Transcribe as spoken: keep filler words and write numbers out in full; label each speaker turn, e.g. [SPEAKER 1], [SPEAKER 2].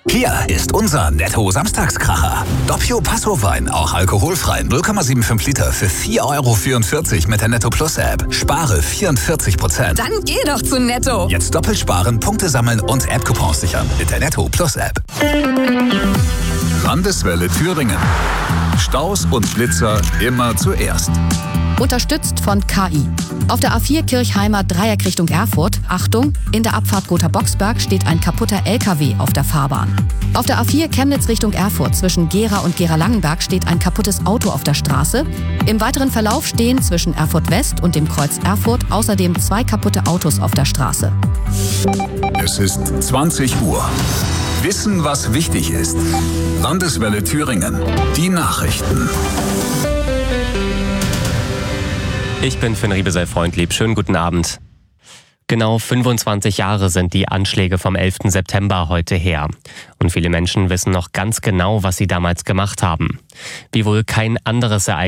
[SPEAKER 1] Hier ist unser Netto-Samstagskracher. Doppio Passo-Wein, auch alkoholfrei, null Komma fünfundsiebzig Liter für vier Euro vierundvierzig mit der Netto Plus App. Spare vierundvierzig Prozent.
[SPEAKER 2] Dann geh doch zu Netto.
[SPEAKER 1] Jetzt doppelt sparen, Punkte sammeln und App-Coupons sichern mit der Netto Plus App. Landeswelle Thüringen. Staus und Blitzer immer zuerst.
[SPEAKER 3] Unterstützt von K I. Auf der A vier Kirchheimer Dreieck Richtung Erfurt, Achtung, in der Abfahrt Gotha-Boxberg steht ein kaputter L K W auf der Fahrbahn. Auf der A vier Chemnitz Richtung Erfurt zwischen Gera und Gera-Langenberg steht ein kaputtes Auto auf der Straße. Im weiteren Verlauf stehen zwischen Erfurt West und dem Kreuz Erfurt außerdem zwei kaputte Autos auf der Straße.
[SPEAKER 1] Es ist zwanzig Uhr. Wissen, was wichtig ist. Landeswelle Thüringen. Die Nachrichten.
[SPEAKER 4] Ich bin Finn Riebesell-Freundlieb. Schönen guten Abend. Genau fünfundzwanzig Jahre sind die Anschläge vom elften September heute her. Und viele Menschen wissen noch ganz genau, was sie damals gemacht haben. Wie wohl kein anderes Ereignis